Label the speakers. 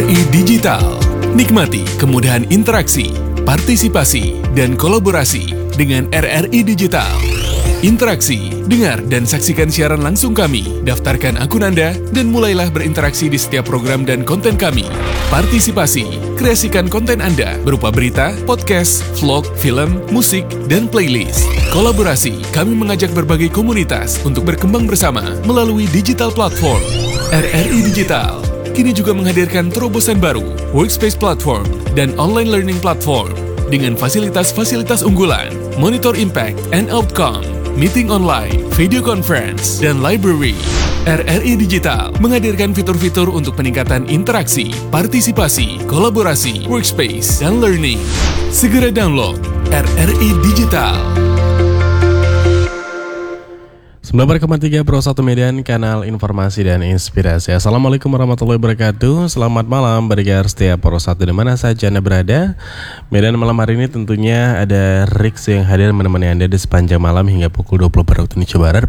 Speaker 1: RRI Digital. Nikmati kemudahan interaksi, partisipasi, dan kolaborasi dengan RRI Digital. Interaksi, dengar dan saksikan siaran langsung kami, daftarkan akun Anda, dan mulailah berinteraksi di setiap program dan konten kami. Partisipasi, kreasikan konten Anda berupa berita, podcast, vlog, film, musik, dan playlist. Kolaborasi, kami mengajak berbagai komunitas untuk berkembang bersama melalui digital platform. RRI Digital kini juga menghadirkan terobosan baru, workspace platform, dan online learning platform dengan fasilitas-fasilitas unggulan, monitor impact and outcome, meeting online, video conference, dan library. RRI Digital menghadirkan fitur-fitur untuk peningkatan interaksi, partisipasi, kolaborasi, workspace, dan learning. Segera download RRI Digital.
Speaker 2: 94,3 Pro 1 Medan, kanal informasi dan inspirasi. Assalamualaikum warahmatullahi wabarakatuh. Selamat malam pendengar setia Pro 1 di mana saja Anda berada. Medan malam hari ini tentunya ada Rix yang hadir menemani Anda di sepanjang malam hingga pukul 20 waktu Indonesia Barat.